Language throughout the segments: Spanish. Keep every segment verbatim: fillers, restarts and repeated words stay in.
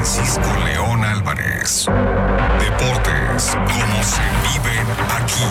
Francisco León Álvarez. Deportes, como se viven aquí.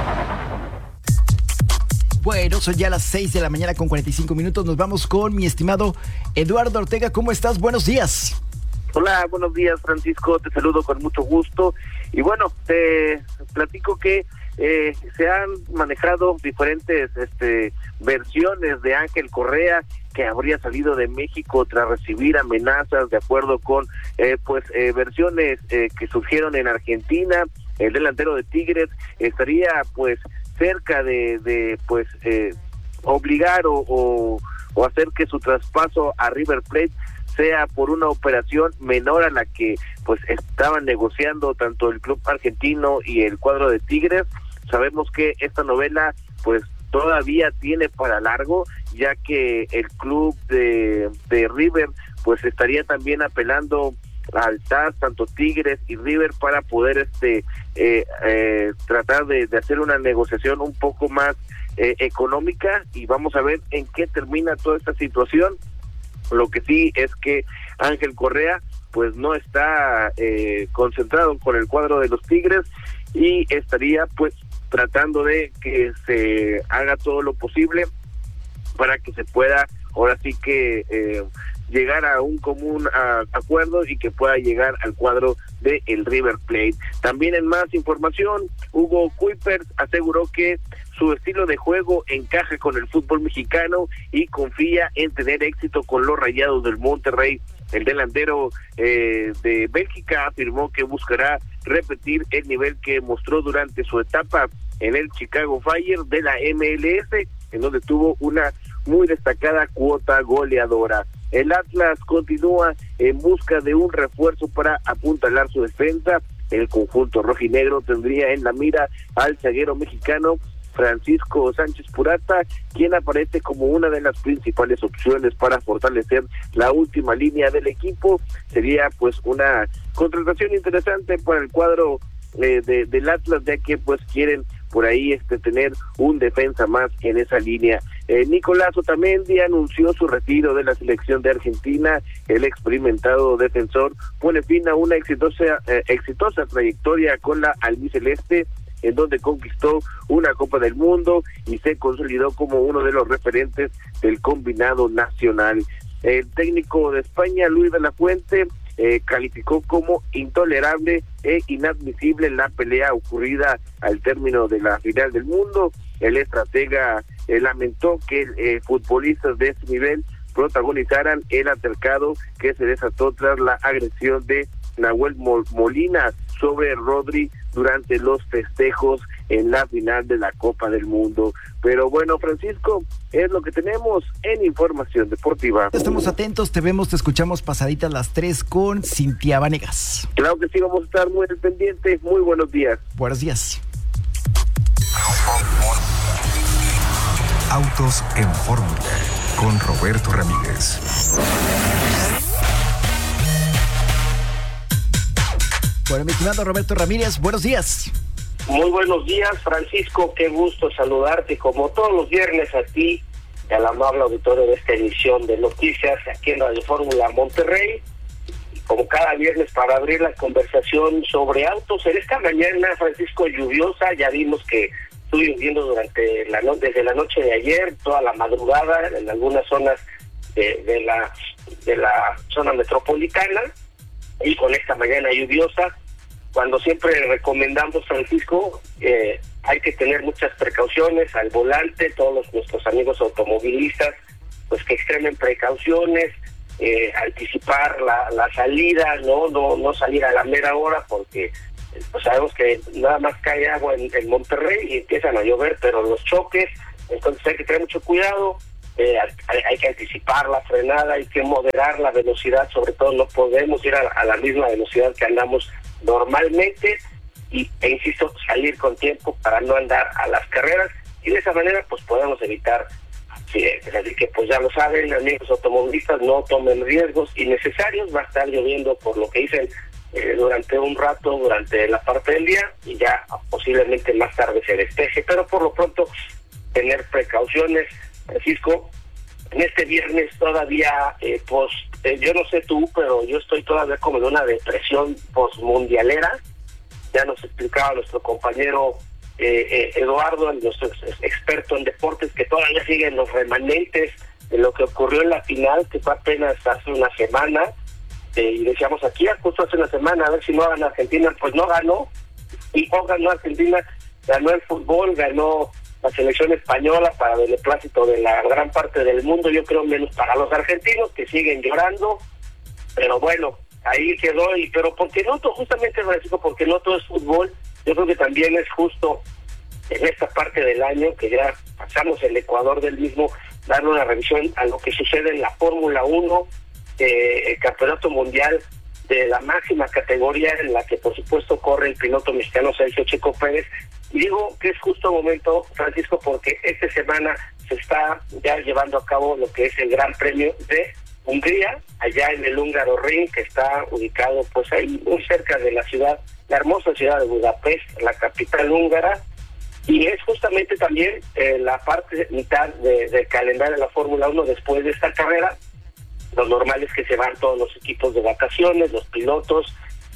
Bueno, son ya las seis de la mañana con cuarenta y cinco minutos. Nos vamos con mi estimado Eduardo Ortega. ¿Cómo estás? Buenos días. Hola, buenos días, Francisco. Te saludo con mucho gusto. Y bueno, te platico que eh, se han manejado diferentes este, versiones de Ángel Correa, que habría salido de México tras recibir amenazas, de acuerdo con eh, pues eh, versiones eh, que surgieron en Argentina. El delantero de Tigres estaría pues cerca de, de pues eh, obligar o, o, o hacer que su traspaso a River Plate sea por una operación menor a la que pues estaban negociando tanto el club argentino y el cuadro de Tigres. Sabemos que esta novela pues todavía tiene para largo, ya que el club de, de River pues estaría también apelando al T A S, tanto Tigres y River, para poder este eh, eh, tratar de, de hacer una negociación un poco más eh, económica, y vamos a ver en qué termina toda esta situación. Lo que sí es que Ángel Correa pues no está eh, concentrado con el cuadro de los Tigres y estaría pues tratando de que se haga todo lo posible para que se pueda ahora sí que eh, llegar a un común a, acuerdo y que pueda llegar al cuadro de el River Plate. También en más información, Hugo Kuipers aseguró que su estilo de juego encaja con el fútbol mexicano y confía en tener éxito con los Rayados del Monterrey. El delantero eh, de Bélgica afirmó que buscará repetir el nivel que mostró durante su etapa en el Chicago Fire de la M L S, en donde tuvo una muy destacada cuota goleadora. El Atlas continúa en busca de un refuerzo para apuntalar su defensa. El conjunto rojinegro tendría en la mira al zaguero mexicano Francisco Sánchez Purata, quien aparece como una de las principales opciones para fortalecer la última línea del equipo. Sería pues una contratación interesante para el cuadro eh, de, del Atlas, ya que pues quieren por ahí este tener un defensa más en esa línea. Eh, Nicolás Otamendi anunció su retiro de la selección de Argentina. El experimentado defensor pone fin a una exitosa eh, exitosa trayectoria con la albiceleste, en donde conquistó una Copa del Mundo y se consolidó como uno de los referentes del combinado nacional. El técnico de España, Luis de la Fuente, eh, calificó como intolerable e inadmisible la pelea ocurrida al término de la final del mundo. El estratega eh, lamentó que eh, futbolistas de ese nivel protagonizaran el altercado que se desató tras la agresión de Nahuel Molina sobre Rodri durante los festejos en la final de la Copa del Mundo. Pero bueno, Francisco, es lo que tenemos en información deportiva. Estamos atentos, te vemos, te escuchamos pasaditas las tres con Cintia Vanegas. Claro que sí, vamos a estar muy pendientes. Muy buenos días. Buenos días. Autos en Fórmula con Roberto Ramírez. Bueno, mi estimado Roberto Ramírez, buenos días. Muy buenos días, Francisco, qué gusto saludarte como todos los viernes a ti y al amable auditorio de esta emisión de noticias aquí en Radio Fórmula Monterrey, y como cada viernes para abrir la conversación sobre autos. En esta mañana, Francisco, lluviosa, ya vimos que estuvo lloviendo durante la no- desde la noche de ayer, toda la madrugada en algunas zonas de, de la de la zona metropolitana, y con esta mañana lluviosa, cuando siempre recomendamos, Francisco, eh, hay que tener muchas precauciones al volante. Todos los, nuestros amigos automovilistas, pues que extremen precauciones, eh, anticipar la, la salida, no no no salir a la mera hora, porque pues sabemos que nada más cae agua en, en Monterrey y empiezan a llover, pero los choques, entonces hay que tener mucho cuidado. Eh, hay, hay que anticipar la frenada, hay que moderar la velocidad, sobre todo no podemos ir a, a la misma velocidad que andamos normalmente, y e insisto, salir con tiempo para no andar a las carreras, y de esa manera pues podemos evitar accidentes. Así que pues ya lo saben, amigos automovilistas, no tomen riesgos innecesarios. Va a estar lloviendo, por lo que dicen, eh, durante un rato, durante la parte del día, y ya posiblemente más tarde se despeje, pero por lo pronto tener precauciones, Francisco, en este viernes todavía, eh, pues, eh, yo no sé tú, pero yo estoy todavía como en una depresión postmundialera. Ya nos explicaba nuestro compañero eh, eh, Eduardo, nuestro experto en deportes, que todavía siguen los remanentes de lo que ocurrió en la final, que fue apenas hace una semana, eh, y decíamos aquí, justo hace una semana, a ver si no gana Argentina. Pues no ganó, y no ganó Argentina, ganó el fútbol, ganó la selección española para beneplácito de la gran parte del mundo, yo creo menos para los argentinos, que siguen llorando, pero bueno, ahí quedó. Y pero porque no todo, justamente Francisco, porque no todo es fútbol, yo creo que también es justo en esta parte del año, que ya pasamos el Ecuador del mismo, darle una revisión a lo que sucede en la Fórmula uno, eh, el campeonato mundial de la máxima categoría, en la que por supuesto corre el piloto mexicano Sergio Checo Pérez. Y digo que es justo momento, Francisco, porque esta semana se está ya llevando a cabo lo que es el Gran Premio de Hungría, allá en el Húngaro Ring, que está ubicado pues ahí muy cerca de la ciudad, la hermosa ciudad de Budapest, la capital húngara. Y es justamente también eh, la parte mitad de, del calendario de la Fórmula uno después de esta carrera. Lo normal es que se van todos los equipos de vacaciones, los pilotos,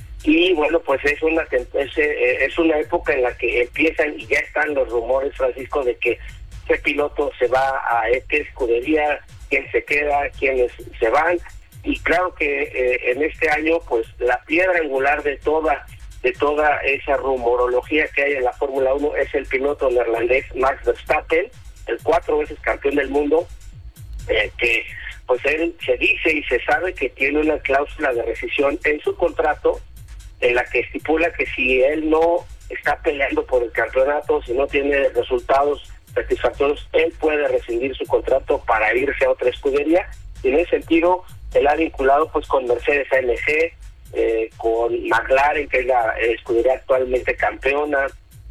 y bueno, pues es una es, es una época en la que empiezan y ya están los rumores, Francisco, de que qué piloto se va a qué escudería, quién se queda, quiénes se van. Y claro que eh, en este año, pues la piedra angular de toda de toda esa rumorología que hay en la Fórmula uno es el piloto neerlandés Max Verstappen, el cuatro veces campeón del mundo, eh, que pues él se dice y se sabe que tiene una cláusula de rescisión en su contrato, en la que estipula que si él no está peleando por el campeonato, si no tiene resultados satisfactorios, él puede rescindir su contrato para irse a otra escudería. Y en ese sentido, él ha vinculado pues con Mercedes A M G, eh, con McLaren, que es la escudería actualmente campeona.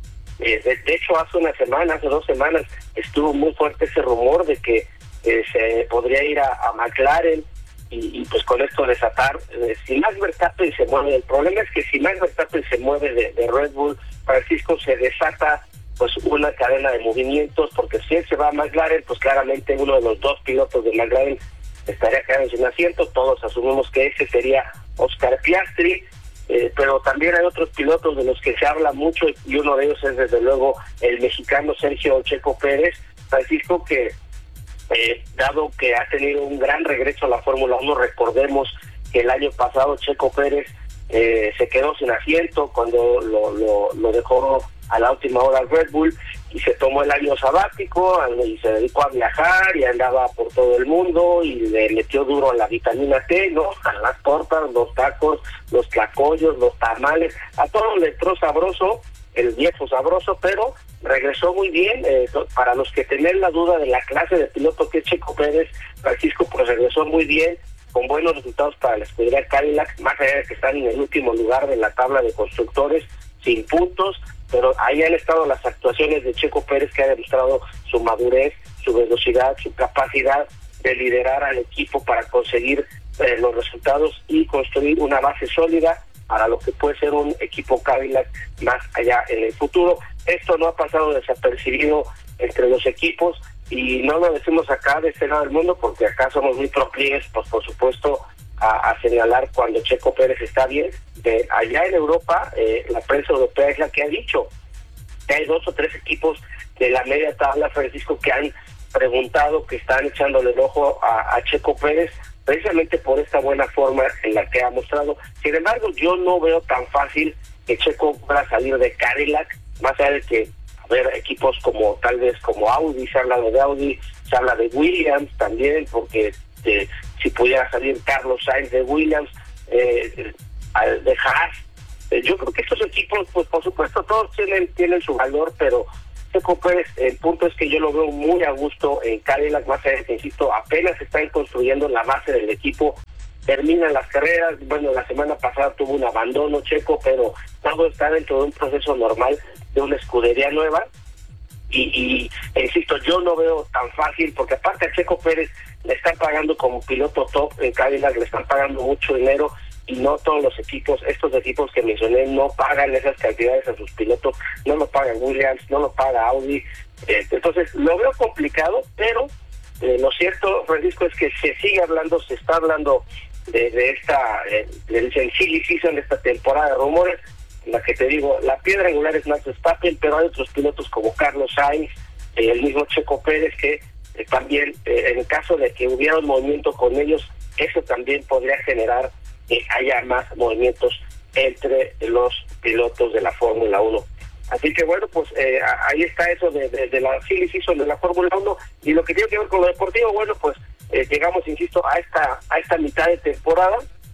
Eh, de, de hecho, hace una semana, hace dos semanas, estuvo muy fuerte ese rumor de que eh, se podría ir a, a McLaren, y, y pues con esto desatar, eh, si Max Verstappen se mueve. El problema es que si Max Verstappen se mueve de, de Red Bull, Francisco, se desata pues una cadena de movimientos, porque si él se va a McLaren, pues claramente uno de los dos pilotos de McLaren estaría quedando sin asiento. Todos asumimos que ese sería Oscar Piastri, eh, pero también hay otros pilotos de los que se habla mucho, y uno de ellos es desde luego el mexicano Sergio Checo Pérez, Francisco, que eh, dado que ha tenido un gran regreso a la Fórmula uno, recordemos que el año pasado Checo Pérez eh, se quedó sin asiento cuando lo, lo, lo dejó a la última hora al Red Bull, y se tomó el año sabático y se dedicó a viajar y andaba por todo el mundo y le metió duro a la vitamina T, ¿no? A las tortas, los tacos, los tlacoyos, los tamales, a todo le entró sabroso, el viejo sabroso, pero regresó muy bien. Eh, para los que tenían la duda de la clase de piloto que es Checo Pérez, Francisco, pues regresó muy bien, con buenos resultados para la escudería Cadillac, más allá de que están en el último lugar de la tabla de constructores, sin puntos, pero ahí han estado las actuaciones de Checo Pérez, que ha demostrado su madurez, su velocidad, su capacidad de liderar al equipo para conseguir eh, los resultados y construir una base sólida para lo que puede ser un equipo Cadillac más allá en el futuro. Esto no ha pasado desapercibido entre los equipos, y no lo decimos acá de este lado del mundo porque acá somos muy proclives, pues por supuesto, a, a señalar cuando Checo Pérez está bien. De allá en Europa, eh, la prensa europea es la que ha dicho que hay dos o tres equipos de la media tabla, Francisco, que han preguntado, que están echándole el ojo a, a Checo Pérez, precisamente por esta buena forma en la que ha mostrado. Sin embargo, yo no veo tan fácil que Checo pueda salir de Cadillac, más allá de que, a ver, equipos como tal vez como Audi, se habla de Audi, se habla de Williams también, porque eh, si pudiera salir Carlos Sainz de Williams, eh, de Haas, eh, yo creo que estos equipos, pues por supuesto todos tienen tienen su valor, pero Checo Pérez, el punto es que yo lo veo muy a gusto en Cadillac, más allá de que, insisto, apenas están construyendo la base del equipo, terminan las carreras. Bueno, la semana pasada tuvo un abandono Checo, pero todo está dentro de un proceso normal de una escudería nueva. Y, y e insisto, yo no veo tan fácil, porque aparte a Checo Pérez le están pagando como piloto top en Cadillac, le están pagando mucho dinero, y no todos los equipos, estos equipos que mencioné, no pagan esas cantidades a sus pilotos, no lo paga Williams, no lo paga Audi. Eh, entonces lo veo complicado, pero eh, lo cierto, Francisco, es que se sigue hablando, se está hablando de, de esta, eh, del silly season, de esta temporada de rumores, en la que te digo, la piedra angular es Max Verstappen, pero hay otros pilotos como Carlos Sainz, eh, el mismo Checo Pérez, que eh, también, eh, en caso de que hubiera un movimiento con ellos, eso también podría generar que haya más movimientos entre los pilotos de la Fórmula uno. Así que bueno, pues eh, ahí está eso de, de, de la silly season de la Fórmula uno, y lo que tiene que ver con lo deportivo, bueno, pues eh, llegamos, insisto, a esta a esta mitad de temporada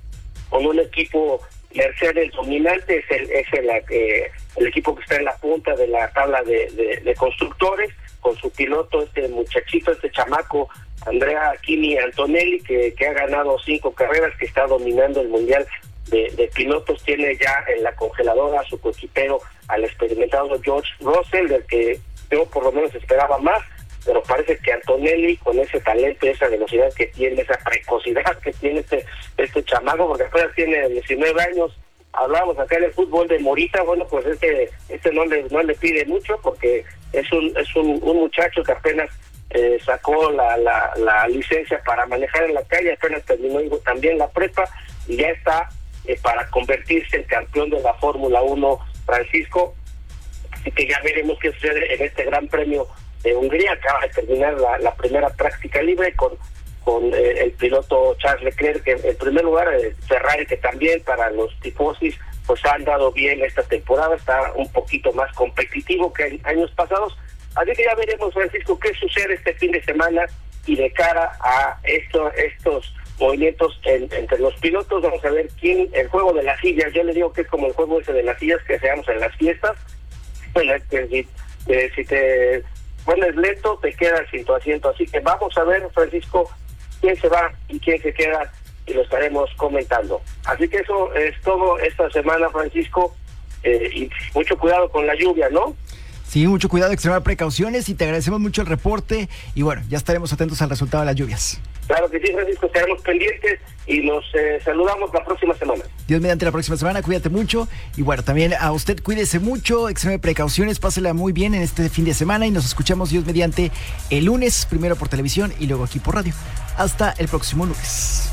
con un equipo Mercedes dominante, es el es el, eh, el equipo que está en la punta de la tabla de, de, de constructores, con su piloto, este muchachito, este chamaco, Andrea Kimi Antonelli, que, que ha ganado cinco carreras, que está dominando el mundial de, de pilotos. Tiene ya en la congeladora a su coequipero, al experimentado George Russell, del que yo por lo menos esperaba más, pero parece que Antonelli, con ese talento, esa velocidad que tiene, esa precocidad que tiene este este chamaco, porque apenas tiene diecinueve años, hablábamos acá en el fútbol de Morita, bueno, pues este este no le no le pide mucho, porque es un es un, un muchacho que apenas eh, sacó la, la la licencia para manejar en la calle, apenas terminó también la prepa, y ya está eh, para convertirse en campeón de la Fórmula uno, Francisco. Así que ya veremos qué sucede en este Gran Premio de Hungría. Acaba de terminar la, la primera práctica libre con con eh, el piloto Charles Leclerc, que en primer lugar, eh, Ferrari, que también para los tifosis pues han dado bien esta temporada, está un poquito más competitivo que en años pasados. Así que ya veremos, Francisco, qué sucede este fin de semana, y de cara a esto, estos movimientos en, entre los pilotos, vamos a ver quién, el juego de las sillas. Yo le digo que es como el juego ese de las sillas que hacemos en las fiestas. Bueno, si, eh, si te pones lento, te quedas sin tu asiento. Así que vamos a ver, Francisco, quién se va y quién se queda, y lo estaremos comentando. Así que eso es todo esta semana, Francisco, eh, y mucho cuidado con la lluvia, ¿no? Sí, mucho cuidado, extremar precauciones, y te agradecemos mucho el reporte, y bueno, ya estaremos atentos al resultado de las lluvias. Claro que sí, Francisco, estaremos pendientes y nos eh, saludamos la próxima semana. Dios mediante, la próxima semana, cuídate mucho, y bueno, también a usted cuídese mucho, extreme precauciones, pásela muy bien en este fin de semana, y nos escuchamos, Dios mediante, el lunes, primero por televisión y luego aquí por radio. Hasta el próximo lunes.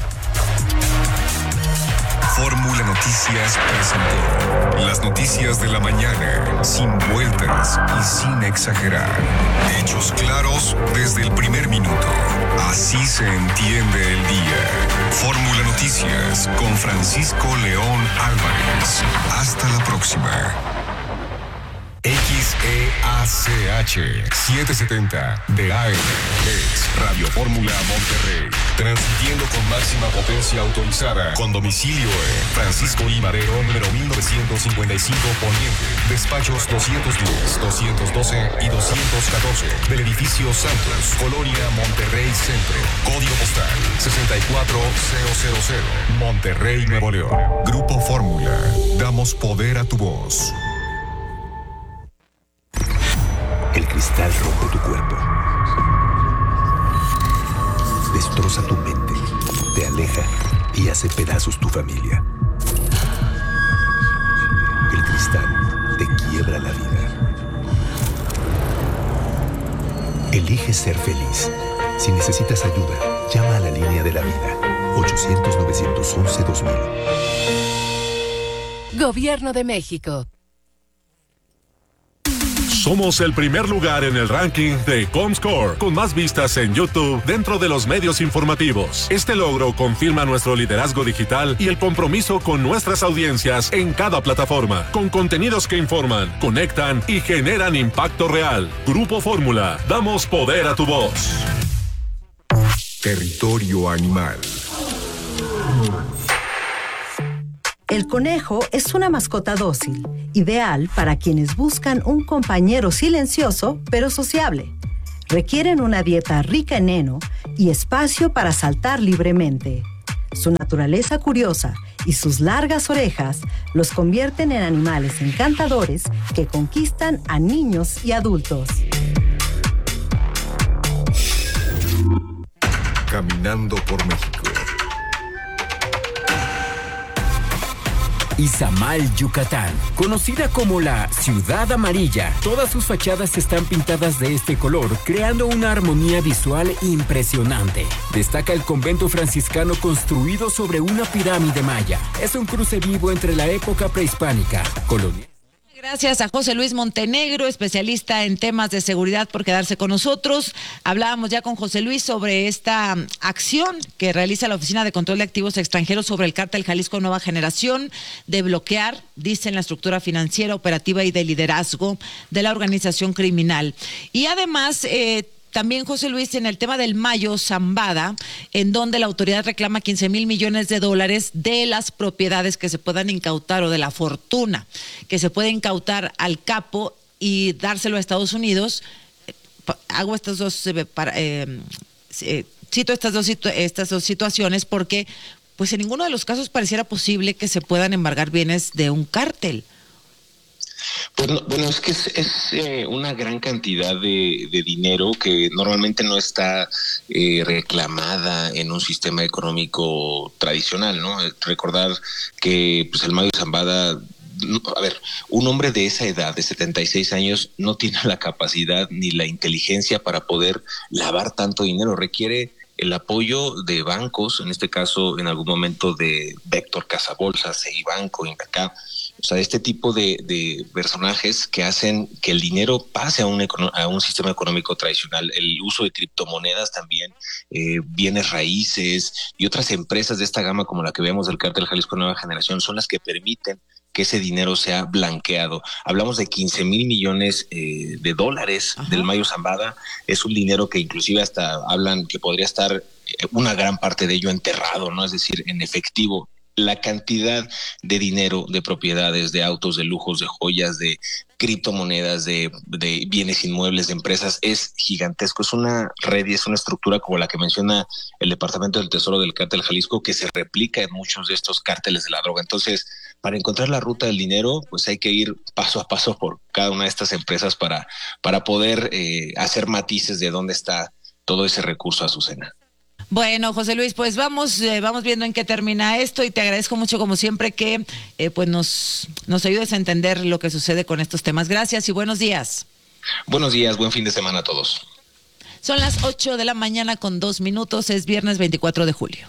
Fórmula Noticias presentó las noticias de la mañana, sin vueltas y sin exagerar. Hechos claros desde el primer minuto. Así se entiende el día. Fórmula Noticias con Francisco León Álvarez. Hasta la próxima. X E A C H setecientos setenta de A M es Radio Fórmula Monterrey, transmitiendo con máxima potencia autorizada, con domicilio en Francisco I. Madero, número mil novecientos cincuenta y cinco Poniente, despachos doscientos diez, doscientos doce y doscientos catorce, del edificio Santos, Colonia Monterrey Centro, código postal sesenta y cuatro mil, Monterrey, Nuevo León. Grupo Fórmula, damos poder a tu voz. El cristal rompe tu cuerpo, destroza tu mente, te aleja y hace pedazos tu familia. El cristal te quiebra la vida. Elige ser feliz. Si necesitas ayuda, llama a la línea de la vida, ochocientos, novecientos once, dos mil. Gobierno de México. Somos el primer lugar en el ranking de Comscore, con más vistas en YouTube dentro de los medios informativos. Este logro confirma nuestro liderazgo digital y el compromiso con nuestras audiencias en cada plataforma, con contenidos que informan, conectan y generan impacto real. Grupo Fórmula, damos poder a tu voz. Territorio Animal. El conejo es una mascota dócil, ideal para quienes buscan un compañero silencioso pero sociable. Requieren una dieta rica en heno y espacio para saltar libremente. Su naturaleza curiosa y sus largas orejas los convierten en animales encantadores que conquistan a niños y adultos. Caminando por México. Izamal, Yucatán, conocida como la Ciudad Amarilla. Todas sus fachadas están pintadas de este color, creando una armonía visual impresionante. Destaca el convento franciscano construido sobre una pirámide maya. Es un cruce vivo entre la época prehispánica, colonial. Gracias a José Luis Montenegro, especialista en temas de seguridad, por quedarse con nosotros. Hablábamos ya con José Luis sobre esta acción que realiza la Oficina de Control de Activos Extranjeros sobre el Cártel Jalisco Nueva Generación, de bloquear, dicen, la estructura financiera, operativa y de liderazgo de la organización criminal. Y además, eh, también, José Luis, en el tema del Mayo Zambada, en donde la autoridad reclama quince mil millones de dólares de las propiedades que se puedan incautar o de la fortuna que se puede incautar al capo y dárselo a Estados Unidos. Hago estas dos, eh, para, eh, eh, cito estas dos, situ- estas dos situaciones porque pues en ninguno de los casos pareciera posible que se puedan embargar bienes de un cártel. Pues no, bueno, es que es, es eh, una gran cantidad de, de dinero que normalmente no está eh, reclamada en un sistema económico tradicional, ¿no? Recordar que pues el Mayo Zambada, a ver, un hombre de esa edad, de setenta y seis años, no tiene la capacidad ni la inteligencia para poder lavar tanto dinero. Requiere el apoyo de bancos, en este caso, en algún momento de Vector Casabolsa, Ceibanco, Incacá. O sea, este tipo de, de personajes que hacen que el dinero pase a un, a un sistema económico tradicional. El uso de criptomonedas también, eh, bienes raíces y otras empresas de esta gama como la que vemos del Cártel Jalisco Nueva Generación son las que permiten que ese dinero sea blanqueado. Hablamos de quince mil millones eh, de dólares. Ajá. Del Mayo Zambada. Es un dinero que inclusive hasta hablan que podría estar una gran parte de ello enterrado, ¿no? Es decir, en efectivo. La cantidad de dinero, de propiedades, de autos, de lujos, de joyas, de criptomonedas, de, de bienes inmuebles, de empresas, es gigantesco. Es una red y es una estructura como la que menciona el Departamento del Tesoro del Cártel Jalisco, que se replica en muchos de estos cárteles de la droga. Entonces, para encontrar la ruta del dinero, pues hay que ir paso a paso por cada una de estas empresas para, para poder eh, hacer matices de dónde está todo ese recurso, Azucena. Bueno, José Luis, pues vamos eh, vamos viendo en qué termina esto y te agradezco mucho como siempre que eh, pues nos, nos ayudes a entender lo que sucede con estos temas. Gracias y buenos días. Buenos días, buen fin de semana a todos. Son las ocho de la mañana con dos minutos, es viernes veinticuatro de julio.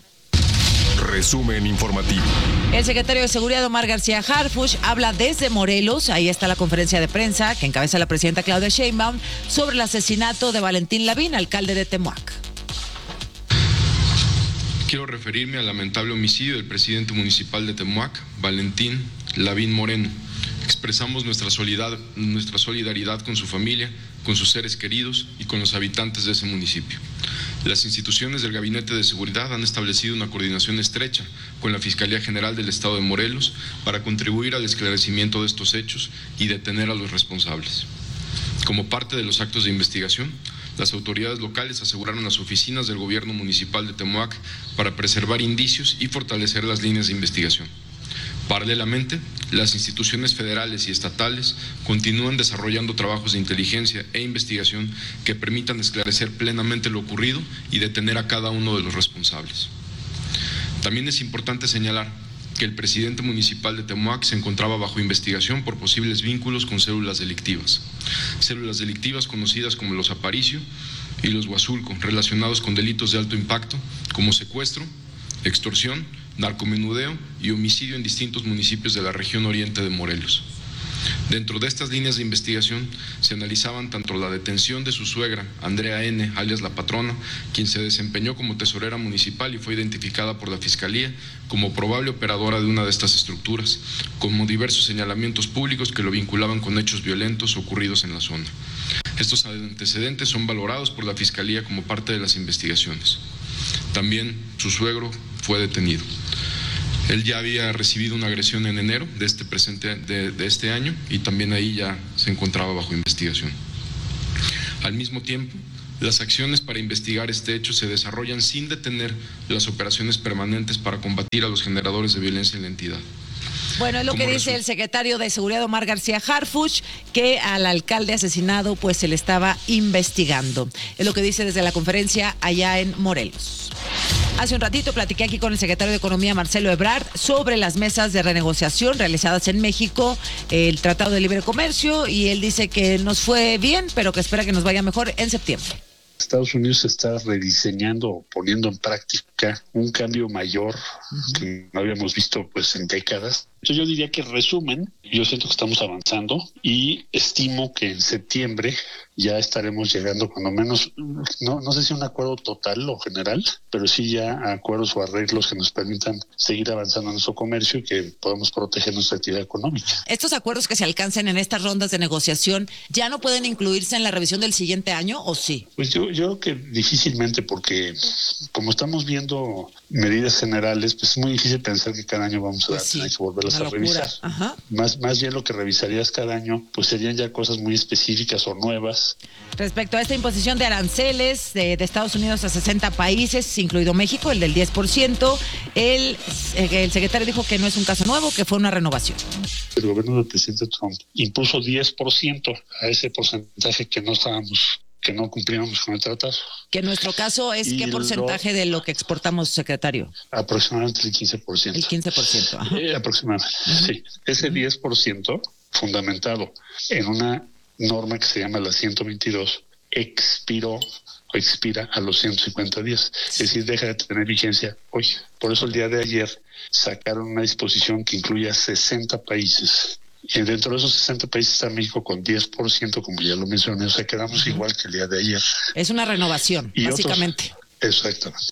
Resumen informativo. El secretario de Seguridad, Omar García Harfuch, habla desde Morelos. Ahí está la conferencia de prensa que encabeza la presidenta Claudia Sheinbaum sobre el asesinato de Valentín Lavín, alcalde de Temuac. Quiero referirme al lamentable homicidio del presidente municipal de Temuac, Valentín Lavín Moreno. Expresamos nuestra solidaridad, nuestra solidaridad con su familia, con sus seres queridos y con los habitantes de ese municipio. Las instituciones del Gabinete de Seguridad han establecido una coordinación estrecha con la Fiscalía General del Estado de Morelos para contribuir al esclarecimiento de estos hechos y detener a los responsables. Como parte de los actos de investigación, las autoridades locales aseguraron las oficinas del gobierno municipal de Temuac para preservar indicios y fortalecer las líneas de investigación. Paralelamente, las instituciones federales y estatales continúan desarrollando trabajos de inteligencia e investigación que permitan esclarecer plenamente lo ocurrido y detener a cada uno de los responsables. También es importante señalar que el presidente municipal de Temuac se encontraba bajo investigación por posibles vínculos con células delictivas. Células delictivas conocidas como los Aparicio y los Huazulco, relacionados con delitos de alto impacto como secuestro, extorsión, narcomenudeo y homicidio en distintos municipios de la región oriente de Morelos. Dentro de estas líneas de investigación se analizaban tanto la detención de su suegra, Andrea N., alias La Patrona, quien se desempeñó como tesorera municipal y fue identificada por la Fiscalía como probable operadora de una de estas estructuras, como diversos señalamientos públicos que lo vinculaban con hechos violentos ocurridos en la zona. Estos antecedentes son valorados por la Fiscalía como parte de las investigaciones. También su suegro fue detenido. Él ya había recibido una agresión en enero de este presente de, de este año y también ahí ya se encontraba bajo investigación. Al mismo tiempo, las acciones para investigar este hecho se desarrollan sin detener las operaciones permanentes para combatir a los generadores de violencia en la entidad. Bueno, es lo que dice el secretario de Seguridad, Omar García Harfuch, que al alcalde asesinado pues se le estaba investigando. Es lo que dice desde la conferencia allá en Morelos. Hace un ratito platiqué aquí con el secretario de Economía, Marcelo Ebrard, sobre las mesas de renegociación realizadas en México, el Tratado de Libre Comercio, y él dice que nos fue bien, pero que espera que nos vaya mejor en septiembre. Estados Unidos está rediseñando o poniendo en práctica un cambio mayor uh-huh. que no habíamos visto pues en décadas. Entonces yo diría que en resumen, yo siento que estamos avanzando y estimo que en septiembre ya estaremos llegando cuando menos, no, no sé si un acuerdo total o general, pero sí ya acuerdos o arreglos que nos permitan seguir avanzando en nuestro comercio y que podamos proteger nuestra actividad económica. ¿Estos acuerdos que se alcancen en estas rondas de negociación ya no pueden incluirse en la revisión del siguiente año o sí? Pues yo, yo creo que difícilmente, porque como estamos viendo medidas generales, pues es muy difícil pensar que cada año vamos a pues sí, tener que volverlas a revisar. Ajá. Más, más bien lo que revisarías cada año, pues serían ya cosas muy específicas o nuevas. Respecto a esta imposición de aranceles de, de Estados Unidos a sesenta países, incluido México, el del diez por ciento, el, el secretario dijo que no es un caso nuevo, que fue una renovación. El gobierno del presidente Trump impuso diez por ciento a ese porcentaje que no estábamos, que no cumplíamos con el tratado. Que en nuestro caso es, y ¿qué porcentaje lo, de lo que exportamos, secretario? Aproximadamente el quince por ciento. El quince por ciento, ajá. Eh, aproximadamente, uh-huh. sí. Ese uh-huh. diez por ciento fundamentado en una norma que se llama la ciento veintidós, expiró o expira a los ciento cincuenta días. Es decir, deja de tener vigencia hoy. Por eso el día de ayer sacaron una disposición que incluye a sesenta países. Y dentro de esos sesenta países está México con diez por ciento, como ya lo mencioné. O sea, quedamos uh-huh. igual que el día de ayer. Es una renovación, y básicamente. Otros, exactamente.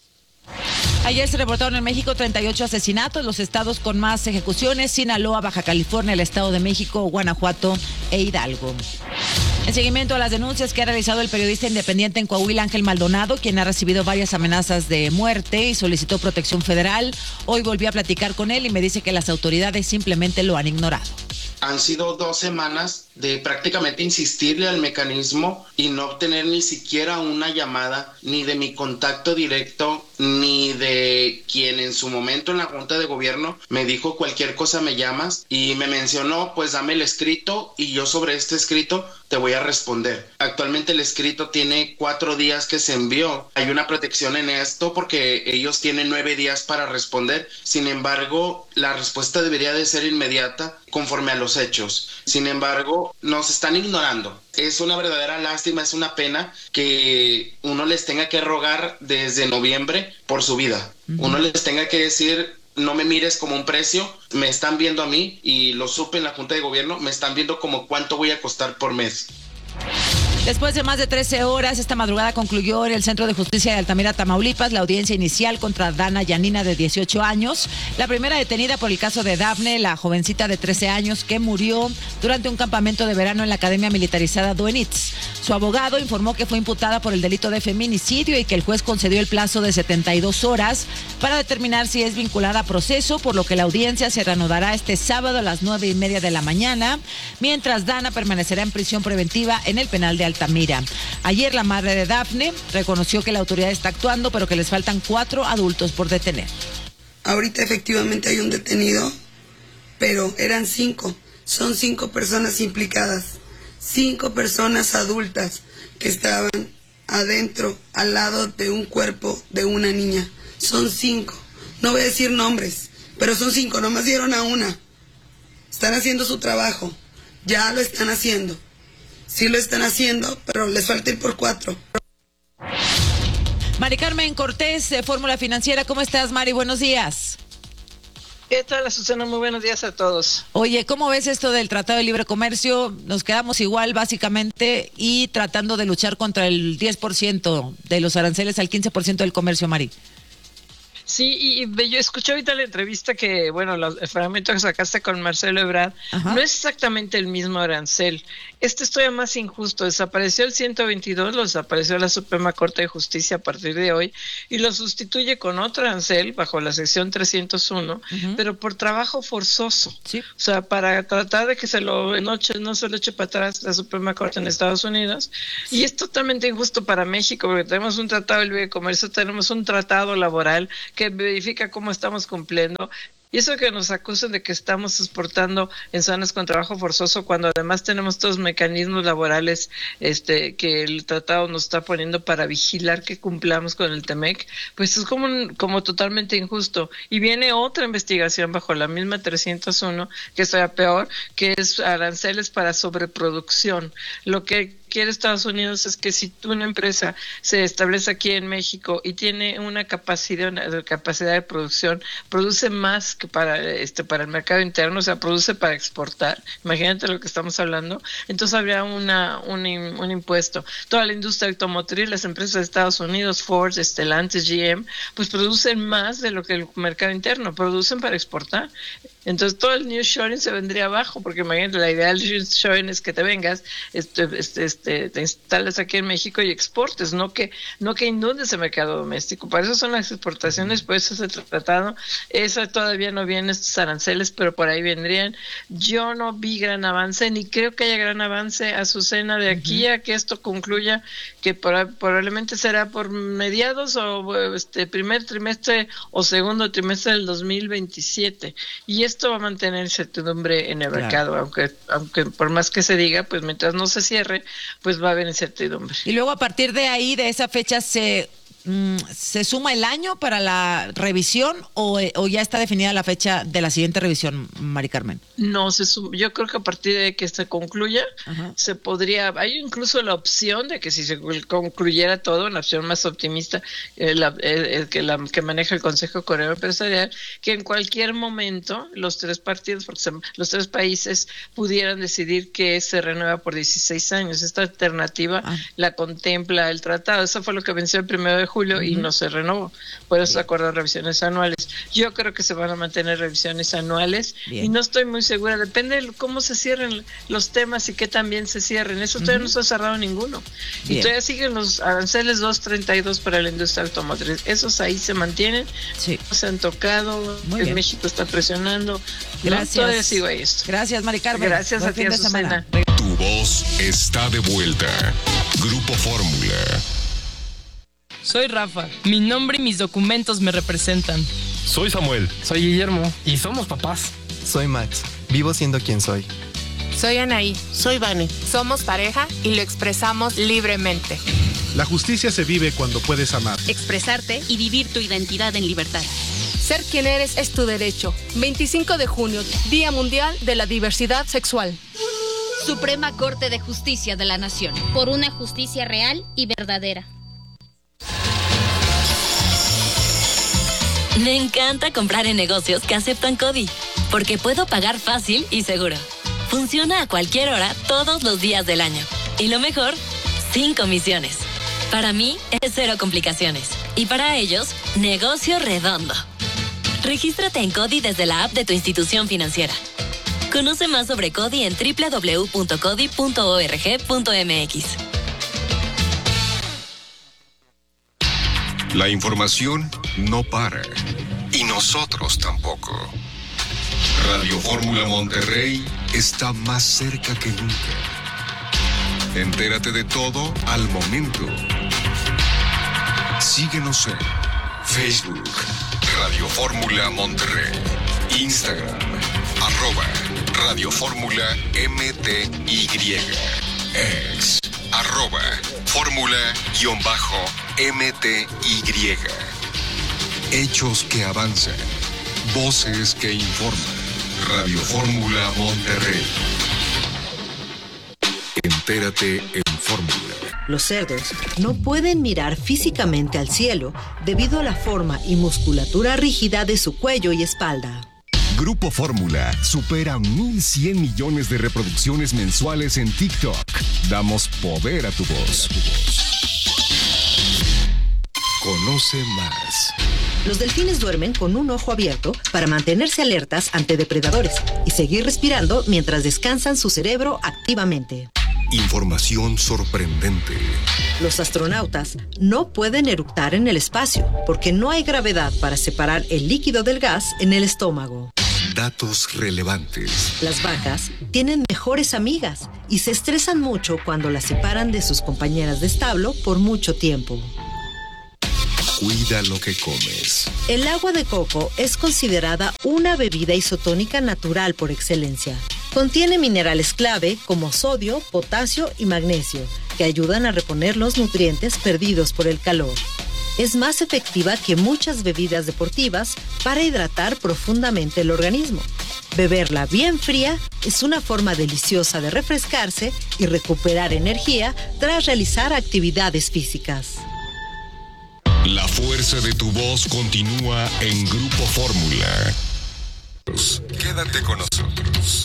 Ayer se reportaron en México treinta y ocho asesinatos, los estados con más ejecuciones: Sinaloa, Baja California, el Estado de México, Guanajuato e Hidalgo. En seguimiento a las denuncias que ha realizado el periodista independiente en Coahuila, Ángel Maldonado, quien ha recibido varias amenazas de muerte y solicitó protección federal, hoy volví a platicar con él y me dice que las autoridades simplemente lo han ignorado. Han sido dos semanas de prácticamente insistirle al mecanismo y no obtener ni siquiera una llamada, ni de mi contacto directo, ni de quien en su momento en la Junta de Gobierno me dijo cualquier cosa me llamas, y me mencionó, pues dame el escrito y yo sobre este escrito te voy a responder. Actualmente el escrito tiene cuatro días que se envió. Hay una protección en esto porque ellos tienen nueve días para responder. Sin embargo, la respuesta debería de ser inmediata conforme a los hechos. Sin embargo, nos están ignorando. Es una verdadera lástima, es una pena que uno les tenga que rogar desde noviembre por su vida. Uh-huh. Uno les tenga que decir, no me mires como un precio, me están viendo a mí, y lo supe en la Junta de Gobierno, me están viendo como cuánto voy a costar por mes. Después de más de trece horas, esta madrugada concluyó en el Centro de Justicia de Altamira, Tamaulipas, la audiencia inicial contra Dana Yanina, de dieciocho años, la primera detenida por el caso de Dafne, la jovencita de trece años que murió durante un campamento de verano en la Academia Militarizada Duenitz. Su abogado informó que fue imputada por el delito de feminicidio y que el juez concedió el plazo de setenta y dos horas para determinar si es vinculada a proceso, por lo que la audiencia se reanudará este sábado a las nueve y media de la mañana, mientras Dana permanecerá en prisión preventiva en el penal de Altamira. Ayer la madre de Dafne reconoció que la autoridad está actuando, pero que les faltan cuatro adultos por detener. Ahorita efectivamente hay un detenido, pero eran cinco. Son cinco personas implicadas. Cinco personas adultas que estaban adentro, al lado de un cuerpo de una niña. Son cinco. No voy a decir nombres, pero son cinco. Nomás dieron a una. Están haciendo su trabajo. Ya lo están haciendo. Sí lo están haciendo, pero les falta ir por cuatro. Mari Carmen Cortés, de Fórmula Financiera. ¿Cómo estás, Mari? Buenos días. ¿Qué tal, Susana? Muy buenos días a todos. Oye, ¿cómo ves esto del Tratado de Libre Comercio? Nos quedamos igual, básicamente, y tratando de luchar contra el diez por ciento de los aranceles al quince por ciento del comercio, Mari. Sí, y, y yo escuché ahorita la entrevista que, bueno, los, el fragmento que sacaste con Marcelo Ebrard, Ajá. no es exactamente el mismo arancel. Este es todavía más injusto. Desapareció el ciento veintidós, lo desapareció la Suprema Corte de Justicia a partir de hoy, y lo sustituye con otro arancel bajo la sección trescientos uno, uh-huh. pero por trabajo forzoso. Sí. O sea, para tratar de que se lo enoche, no se lo eche para atrás la Suprema Corte en Estados Unidos. Y es totalmente injusto para México, porque tenemos un tratado de libre comercio, tenemos un tratado laboral que verifica cómo estamos cumpliendo. Y eso que nos acusan de que estamos exportando en zonas con trabajo forzoso, cuando además tenemos todos los mecanismos laborales este, que el tratado nos está poniendo para vigilar que cumplamos con el T-M E C, pues es como, como totalmente injusto. Y viene otra investigación bajo la misma trescientos uno, que es todavía peor, que es aranceles para sobreproducción. Lo que quiere Estados Unidos es que si una empresa se establece aquí en México y tiene una capacidad, una capacidad de producción, produce más que para este para el mercado interno, o sea, produce para exportar. Imagínate lo que estamos hablando. Entonces habría una un, un impuesto. Toda la industria automotriz, las empresas de Estados Unidos, Ford, Stellantis, G M, pues producen más de lo que el mercado interno, producen para exportar. Entonces todo el nearshoring se vendría abajo, porque imagínate, la idea del nearshoring es que te vengas, este, este, este, te instalas aquí en México y exportes, no que no que inundes el mercado doméstico. Para eso son las exportaciones, por eso es el tratado. Esa todavía no vienen estos aranceles, pero por ahí vendrían. Yo no vi gran avance, ni creo que haya gran avance, Azucena, de aquí uh-huh. a que esto concluya, que por, probablemente será por mediados o este primer trimestre o segundo trimestre del dos mil veintisiete. Y esto va a mantener incertidumbre en el claro. mercado, aunque aunque por más que se diga, pues mientras no se cierre, pues va a haber incertidumbre. Y luego a partir de ahí, de esa fecha, se ¿se suma el año para la revisión o, o ya está definida la fecha de la siguiente revisión, Mari Carmen? No, se suma, yo creo que a partir de que se concluya, Ajá. se podría, hay incluso la opción de que si se concluyera todo, una opción más optimista, eh, la, eh, que, la, que maneja el Consejo Coreano Empresarial, que en cualquier momento los tres partidos, porque se, los tres países pudieran decidir que se renueva por dieciséis años. Esta alternativa ah. la contempla el tratado. Eso fue lo que venció el primero de julio uh-huh. y no se renovó. Por eso se acordaron revisiones anuales. Yo creo que se van a mantener revisiones anuales Bien. y no estoy muy segura. Depende de cómo se cierren los temas y qué también se cierren. Eso todavía uh-huh. no se ha cerrado ninguno. Bien. Y todavía siguen los aranceles doscientos treinta y dos para la industria automotriz. Esos ahí se mantienen. Sí. No se han tocado. Muy bien. México está presionando. Gracias. No, todavía sigo ahí esto. Gracias, Mari Carmen. Gracias Buen a ti, Azucena. Tu voz está de vuelta. Grupo Fórmula. Soy Rafa. Mi nombre y mis documentos me representan. Soy Samuel. Soy Guillermo. Y somos papás. Soy Max. Vivo siendo quien soy. Soy Anaí. Soy Vane. Somos pareja y lo expresamos libremente. La justicia se vive cuando puedes amar, expresarte y vivir tu identidad en libertad. Ser quien eres es tu derecho. veinticinco de junio, Día Mundial de la Diversidad Sexual. Suprema Corte de Justicia de la Nación. Por una justicia real y verdadera. Me encanta comprar en negocios que aceptan CODI, porque puedo pagar fácil y seguro. Funciona a cualquier hora, todos los días del año. Y lo mejor, sin comisiones. Para mí, es cero complicaciones. Y para ellos, negocio redondo. Regístrate en CODI desde la app de tu institución financiera. Conoce más sobre CODI en doble u doble u doble u punto codi punto org punto m x. La información no para. Y nosotros tampoco. Radio Fórmula Monterrey está más cerca que nunca. Entérate de todo al momento. Síguenos en Facebook, Radio Fórmula Monterrey, Instagram, arroba Radio Fórmula M T Y, ex, arroba Fórmula-M T Y. Hechos que avanzan, voces que informan. Radio Fórmula Monterrey. Entérate en Fórmula. Los cerdos no pueden mirar físicamente al cielo debido a la forma y musculatura rígida de su cuello y espalda. Grupo Fórmula supera mil cien millones de reproducciones mensuales en TikTok. Damos poder a tu voz. Conoce más. Los delfines duermen con un ojo abierto para mantenerse alertas ante depredadores y seguir respirando mientras descansan su cerebro activamente. Información sorprendente. Los astronautas no pueden eructar en el espacio porque no hay gravedad para separar el líquido del gas en el estómago. Datos relevantes. Las vacas tienen mejores amigas y se estresan mucho cuando las separan de sus compañeras de establo por mucho tiempo. Cuida lo que comes. El agua de coco es considerada una bebida isotónica natural por excelencia. Contiene minerales clave como sodio, potasio y magnesio, que ayudan a reponer los nutrientes perdidos por el calor. Es más efectiva que muchas bebidas deportivas para hidratar profundamente el organismo. Beberla bien fría es una forma deliciosa de refrescarse y recuperar energía tras realizar actividades físicas. La fuerza de tu voz continúa en Grupo Fórmula. Quédate con nosotros.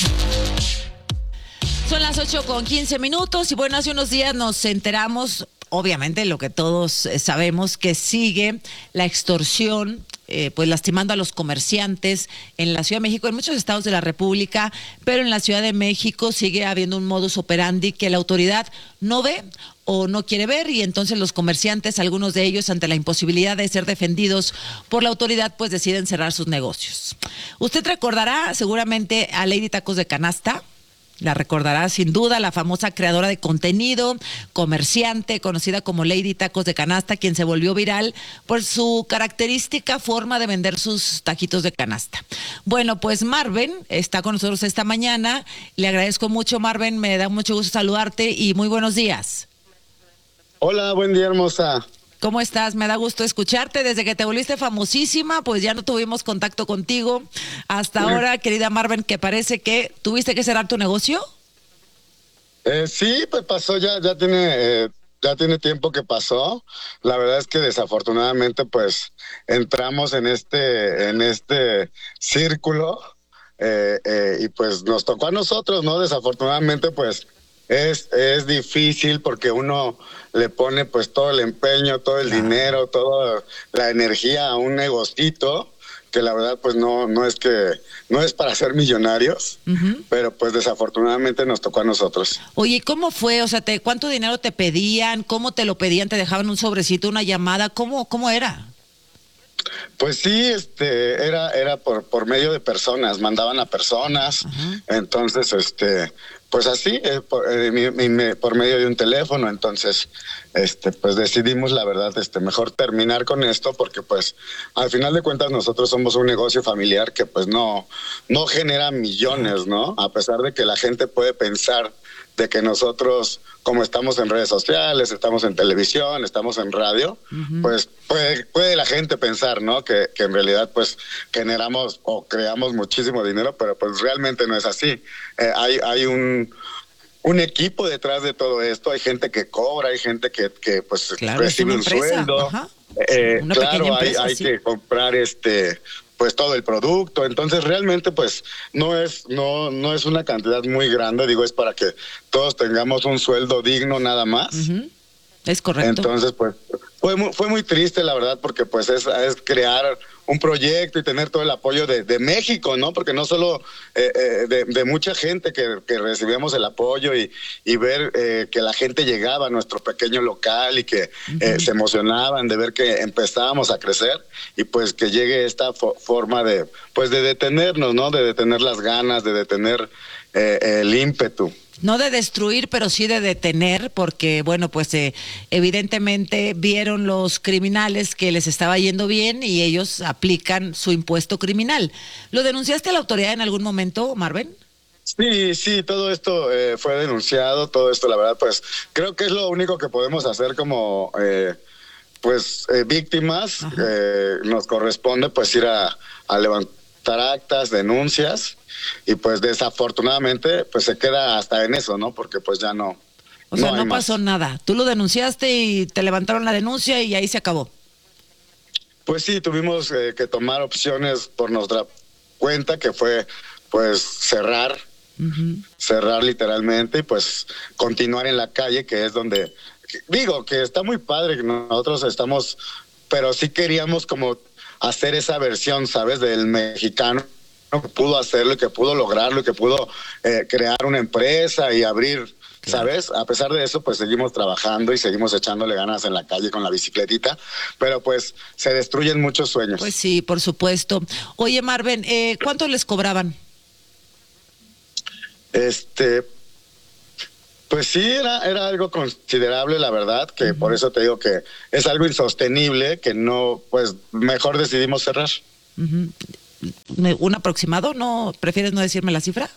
Son las ocho con quince minutos y bueno, hace unos días nos enteramos, obviamente lo que todos sabemos, que sigue la extorsión, eh, pues lastimando a los comerciantes en la Ciudad de México, en muchos estados de la República, pero en la Ciudad de México sigue habiendo un modus operandi que la autoridad no ve o no quiere ver, y entonces los comerciantes, algunos de ellos, ante la imposibilidad de ser defendidos por la autoridad, pues deciden cerrar sus negocios. Usted recordará seguramente a Lady Tacos de Canasta. La recordará sin duda, la famosa creadora de contenido, comerciante, conocida como Lady Tacos de Canasta, quien se volvió viral por su característica forma de vender sus taquitos de canasta. Bueno, pues Marven está con nosotros esta mañana. Le agradezco mucho, Marven, me da mucho gusto saludarte y muy buenos días. Hola, buen día, hermosa. ¿Cómo estás? Me da gusto escucharte. Desde que te volviste famosísima, pues ya no tuvimos contacto contigo. Hasta sí. Ahora, querida Marven, que parece que tuviste que cerrar tu negocio. Eh, sí, pues pasó, ya, ya tiene, eh, ya tiene tiempo que pasó. La verdad es que desafortunadamente, pues, entramos en este, en este círculo eh, eh, y pues nos tocó a nosotros, ¿no? Desafortunadamente, pues, Es, es difícil porque uno le pone pues todo el empeño, todo el dinero, toda la energía a un negocito que la verdad pues no no es que no es para ser millonarios, uh-huh. pero pues desafortunadamente nos tocó a nosotros. Oye, ¿cómo fue? O sea, te, ¿cuánto dinero te pedían? ¿Cómo te lo pedían? ¿Te dejaban un sobrecito, una llamada? ¿Cómo cómo era? Pues sí, este era era por por medio de personas, mandaban a personas, uh-huh. entonces este pues así, eh, por, eh, mi, mi, por medio de un teléfono, entonces, este, pues decidimos, la verdad, este, mejor terminar con esto, porque pues, al final de cuentas, nosotros somos un negocio familiar que pues no, no genera millones, ¿no? A pesar de que la gente puede pensar de que nosotros, como estamos en redes sociales, estamos en televisión, estamos en radio, uh-huh. pues puede, puede la gente pensar, ¿no? Que, que en realidad pues generamos o creamos muchísimo dinero, pero pues realmente no es así. Eh, hay, hay un, un equipo detrás de todo esto, hay gente que cobra, hay gente que, que pues claro, recibe un sueldo. Eh, claro, hay, hay que comprar este... pues todo el producto, entonces realmente pues no es no no es una cantidad muy grande, digo, es para que todos tengamos un sueldo digno nada más. Uh-huh. Es correcto. Entonces pues fue muy, fue muy triste la verdad, porque pues es, es crear un proyecto y tener todo el apoyo de, de México, ¿no? Porque no solo eh, eh, de, de mucha gente que, que recibíamos el apoyo y, y ver eh, que la gente llegaba a nuestro pequeño local y que uh-huh. eh, se emocionaban de ver que empezábamos a crecer, y pues que llegue esta fo- forma de pues de detenernos, ¿no? De detener las ganas, de detener eh, el ímpetu. No de destruir, pero sí de detener, porque, bueno, pues eh, evidentemente vieron los criminales que les estaba yendo bien y ellos aplican su impuesto criminal. ¿Lo denunciaste a la autoridad en algún momento, Marven? Sí, sí, todo esto eh, fue denunciado, todo esto, la verdad, pues creo que es lo único que podemos hacer como, eh, pues, eh, víctimas. Eh, nos corresponde, pues, ir a, a levantar actas, denuncias. Y pues desafortunadamente pues se queda hasta en eso, ¿no? Porque pues ya no. O sea, no, no pasó más. Nada. Tú lo denunciaste y te levantaron la denuncia y ahí se acabó. Pues sí, tuvimos eh, que tomar opciones por nuestra cuenta, que fue pues cerrar, uh-huh. cerrar literalmente y pues continuar en la calle, que es donde, digo, que está muy padre que nosotros estamos, pero sí queríamos como hacer esa versión, ¿sabes? Del mexicano que pudo hacerlo y que pudo lograrlo y que pudo eh, crear una empresa y abrir, ¿sabes? A pesar de eso, pues seguimos trabajando y seguimos echándole ganas en la calle con la bicicletita, pero pues se destruyen muchos sueños. Pues sí, por supuesto. Oye, Marven, eh, ¿cuánto les cobraban? Este, Pues sí, era, era algo considerable, la verdad, que uh-huh. por eso te digo que es algo insostenible, que no, pues mejor decidimos cerrar. Uh-huh. ¿Un aproximado? ¿No prefieres no decirme la cifra?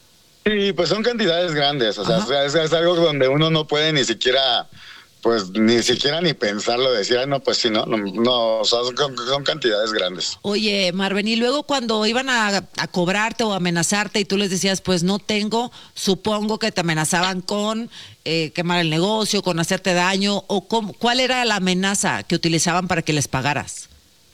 Sí, pues son cantidades grandes, o sea, uh-huh. es, es algo donde uno no puede ni siquiera, pues ni siquiera ni pensarlo, decir, ay, no, pues sí, no, no, no o sea, son, son cantidades grandes. Oye, Marvin, y luego cuando iban a, a cobrarte o amenazarte y tú les decías, pues no tengo, supongo que te amenazaban con eh, quemar el negocio, con hacerte daño, o con, ¿cuál era la amenaza que utilizaban para que les pagaras?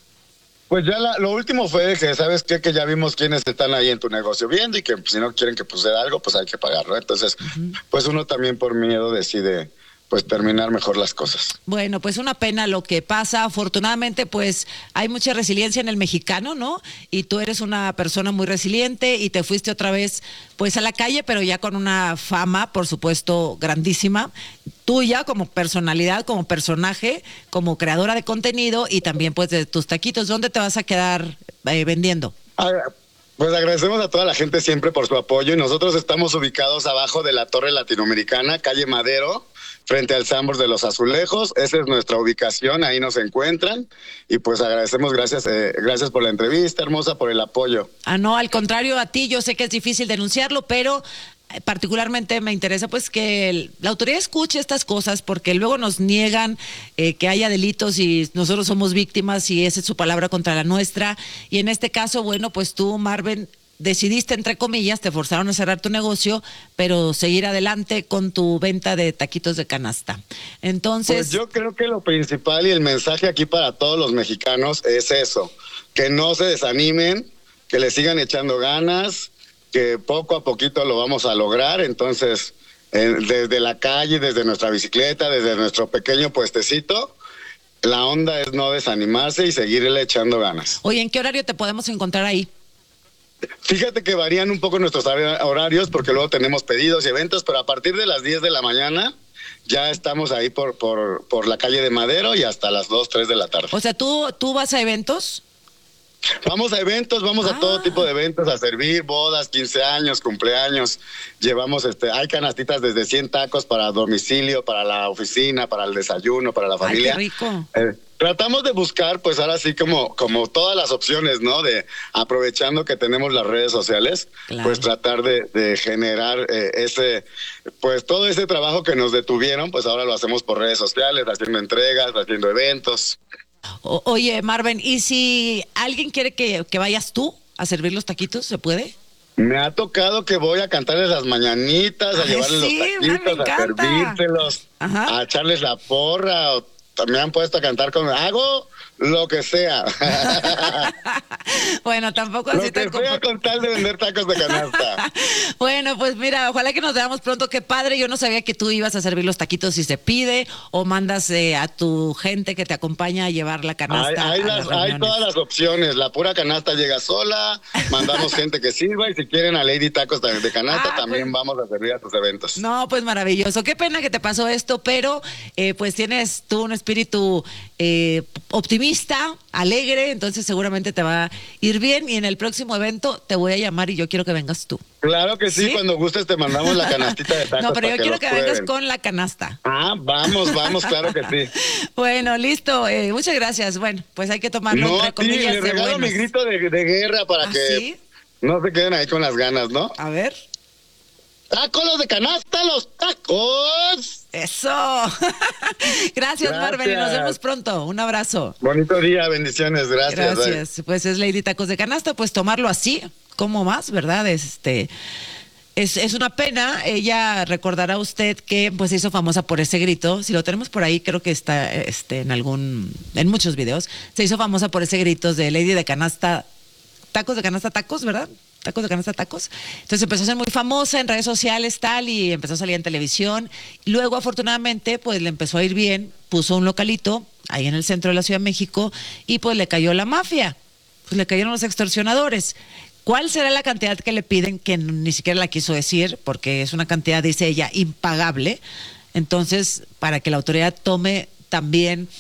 Pues ya la, lo último fue que, ¿sabes qué? Que ya vimos quiénes están ahí en tu negocio viendo y que si no quieren que suceda algo, pues hay que pagarlo. Entonces, uh-huh. pues uno también por miedo decide pues terminar mejor las cosas. Bueno, pues una pena lo que pasa. Afortunadamente, pues hay mucha resiliencia en el mexicano, ¿no? Y tú eres una persona muy resiliente y te fuiste otra vez pues a la calle, pero ya con una fama, por supuesto, grandísima, tuya como personalidad, como personaje, como creadora de contenido y también pues de tus taquitos. ¿Dónde te vas a quedar eh, vendiendo? Ah, pues agradecemos a toda la gente siempre por su apoyo y nosotros estamos ubicados abajo de la Torre Latinoamericana, calle Madero, frente al Sambors de los Azulejos. Esa es nuestra ubicación, ahí nos encuentran y pues agradecemos, gracias eh, gracias por la entrevista, hermosa, por el apoyo. Ah, no, al contrario a ti, yo sé que es difícil denunciarlo, pero particularmente me interesa pues que el, la autoridad escuche estas cosas porque luego nos niegan eh, que haya delitos y nosotros somos víctimas y esa es su palabra contra la nuestra y en este caso, bueno, pues tú, Marvin, decidiste, entre comillas, te forzaron a cerrar tu negocio, pero seguir adelante con tu venta de taquitos de canasta. Entonces, pues yo creo que lo principal y el mensaje aquí para todos los mexicanos es eso, que no se desanimen, que le sigan echando ganas, que poco a poquito lo vamos a lograr. Entonces, eh, desde la calle, desde nuestra bicicleta, desde nuestro pequeño puestecito, la onda es no desanimarse y seguirle echando ganas. Oye, ¿en qué horario te podemos encontrar ahí? Fíjate que varían un poco nuestros horarios porque luego tenemos pedidos y eventos, pero a partir de las diez de la mañana ya estamos ahí por, por, por la calle de Madero y hasta las dos, tres de la tarde. O sea, ¿tú, tú vas a eventos? Vamos a eventos, vamos ah. a todo tipo de eventos, a servir bodas, quince años, cumpleaños. Llevamos, este, hay canastitas desde cien tacos para domicilio, para la oficina, para el desayuno, para la familia. Ay, qué rico. Eh, tratamos de buscar, pues ahora sí, como, como todas las opciones, ¿no? De aprovechando que tenemos las redes sociales, claro. pues tratar de, de generar eh, ese, pues todo ese trabajo que nos detuvieron, pues ahora lo hacemos por redes sociales, haciendo entregas, haciendo eventos. O, oye, Marvin, ¿y si alguien quiere que, que vayas tú a servir los taquitos, se puede? Me ha tocado que voy a cantarles las mañanitas, a Ay, llevarles sí, los taquitos, a servírselos, Ajá. a echarles la porra, o me han puesto a cantar con... Hago lo que sea. Bueno, tampoco así lo que tan sea con tal de vender tacos de canasta. Bueno, pues mira, ojalá que nos veamos pronto. Qué padre, yo no sabía que tú ibas a servir los taquitos si se pide o mandas eh, a tu gente que te acompaña a llevar la canasta. Hay, hay, las, hay todas las opciones, la pura canasta llega sola, mandamos gente que sirva y si quieren a Lady Tacos de canasta ah, también pues, vamos a servir a tus eventos. No, pues maravilloso, qué pena que te pasó esto, pero eh, pues tienes tú un espíritu eh, optimista, alegre, entonces seguramente te va a ir bien y en el próximo evento te voy a llamar y yo quiero que vengas tú. Claro que sí, ¿Sí? Cuando gustes te mandamos la canastita de tacos. No, pero yo que quiero que prueben. vengas con la canasta. Ah, vamos, vamos, claro que sí. Bueno, listo, eh, muchas gracias. Bueno, pues hay que tomarlo no, entre comillas. Sí, le regalo mi grito de, de guerra para ¿Ah, que sí? no se queden ahí con las ganas, ¿no? A ver. ¡Tacos los de canasta, los tacos! ¡Eso! Gracias, gracias, Marvin, y nos vemos pronto. Un abrazo. Bonito día, bendiciones, gracias. Gracias. Bye. Pues es Lady Tacos de Canasta, pues tomarlo así, como más, ¿verdad? Este... Es, es una pena, ella recordará usted que pues se hizo famosa por ese grito, si lo tenemos por ahí creo que está este en algún, en muchos videos, se hizo famosa por ese grito de Lady de Canasta, tacos de canasta, tacos, ¿verdad? Tacos de canasta, tacos. Entonces empezó a ser muy famosa en redes sociales, tal, y empezó a salir en televisión. Luego, afortunadamente, pues le empezó a ir bien, puso un localito ahí en el centro de la Ciudad de México y pues le cayó la mafia, pues le cayeron los extorsionadores. ¿Cuál será la cantidad que le piden? Que ni siquiera la quiso decir, porque es una cantidad, dice ella, impagable. Entonces, para que la autoridad tome también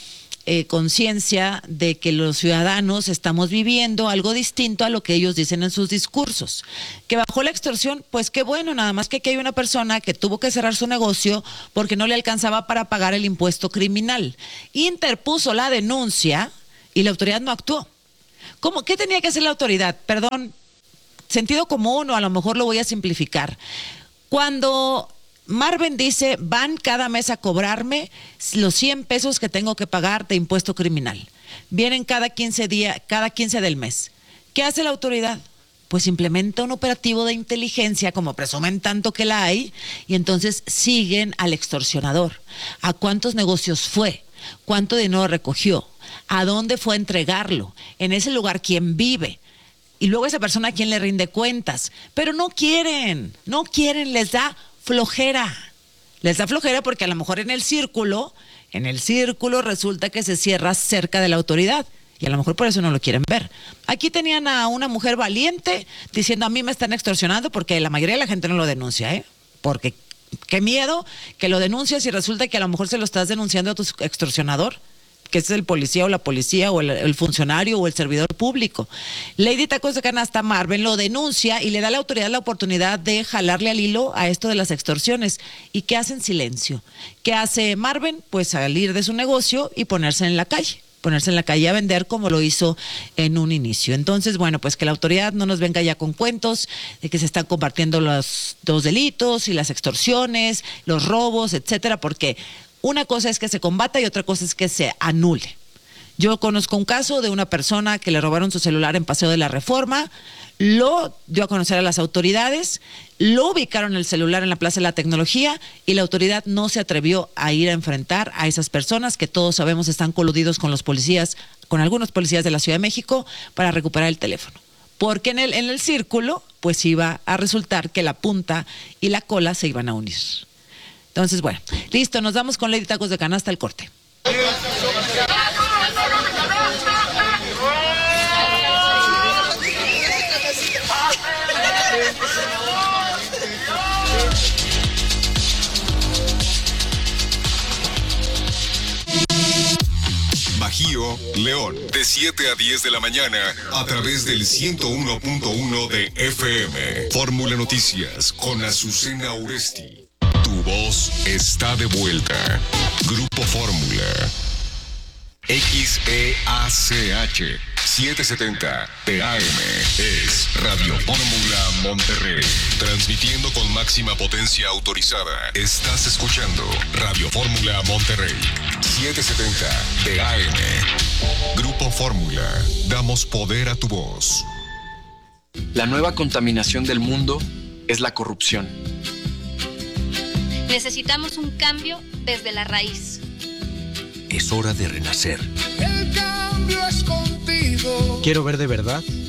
eh, conciencia de que los ciudadanos estamos viviendo algo distinto a lo que ellos dicen en sus discursos. Que bajó la extorsión, pues qué bueno, nada más que aquí hay una persona que tuvo que cerrar su negocio porque no le alcanzaba para pagar el impuesto criminal. Interpuso la denuncia y la autoridad no actuó. ¿Cómo? ¿Qué tenía que hacer la autoridad? Perdón, sentido común, o a lo mejor lo voy a simplificar. Cuando Marvin dice, van cada mes a cobrarme los cien pesos que tengo que pagar de impuesto criminal. Vienen cada quince días, cada quince del mes. ¿Qué hace la autoridad? Pues implementa un operativo de inteligencia, como presumen tanto que la hay, y entonces siguen al extorsionador. ¿A cuántos negocios fue? ¿Cuánto dinero recogió? ¿A dónde fue a entregarlo? En ese lugar, ¿quién vive? Y luego esa persona a quién le rinde cuentas. Pero no quieren, no quieren, les da flojera. Les da flojera porque a lo mejor en el círculo, en el círculo resulta que se cierra cerca de la autoridad. Y a lo mejor por eso no lo quieren ver. Aquí tenían a una mujer valiente diciendo, a mí me están extorsionando, porque la mayoría de la gente no lo denuncia, ¿eh? Porque qué miedo que lo denuncias y resulta que a lo mejor se lo estás denunciando a tu extorsionador, que es el policía o la policía o el, el funcionario o el servidor público. Lady Tacos de Canasta, Marvin, lo denuncia y le da a la autoridad la oportunidad de jalarle al hilo a esto de las extorsiones. ¿Y qué hace en silencio? ¿Qué hace Marvin? Pues salir de su negocio y ponerse en la calle. ponerse en la calle a vender como lo hizo en un inicio. Entonces, bueno, pues que la autoridad no nos venga ya con cuentos de que se están compartiendo los dos delitos y las extorsiones, los robos, etcétera, porque una cosa es que se combata y otra cosa es que se anule. Yo conozco un caso de una persona que le robaron su celular en Paseo de la Reforma, lo dio a conocer a las autoridades, lo ubicaron el celular en la Plaza de la Tecnología y la autoridad no se atrevió a ir a enfrentar a esas personas que todos sabemos están coludidos con los policías, con algunos policías de la Ciudad de México para recuperar el teléfono. Porque en el, en el círculo pues iba a resultar que la punta y la cola se iban a unir. Entonces, bueno, listo, nos vamos con Lady Tacos de Canasta al corte. Bajío, León, de siete a diez de la mañana, a través del ciento uno punto uno de F M. Fórmula Noticias, con Azucena Uresti. Tu voz está de vuelta. Grupo Fórmula. X E A C H setecientos setenta T A M es Radio Fórmula Monterrey, transmitiendo con máxima potencia autorizada. Estás escuchando Radio Fórmula Monterrey setecientos setenta T A M. Grupo Fórmula, damos poder a tu voz. La nueva contaminación del mundo es la corrupción. Necesitamos un cambio desde la raíz. Es hora de renacer. El cambio es contigo. Quiero ver de verdad